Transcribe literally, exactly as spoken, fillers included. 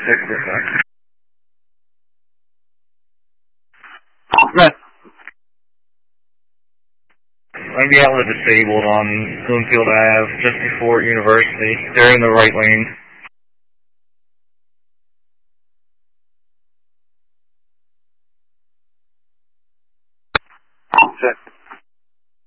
six percent. Right. I'm the outlet disabled on Bloomfield Avenue, just before University. They're in the right lane. Set.